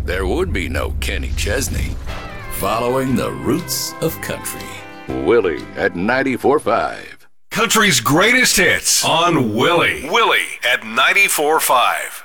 there would be no Kenny Chesney. Following the roots of country. Willie at 94.5. Country's greatest hits on Willie. Willie at 94.5.